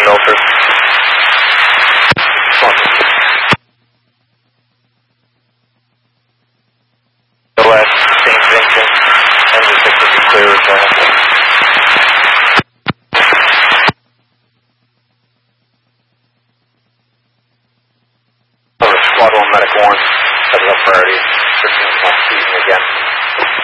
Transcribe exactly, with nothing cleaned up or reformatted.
in Milford. The last Saint Vincent, engine six would be clear return. Squad one, Medic one, heading up priority, fifteen knots, again.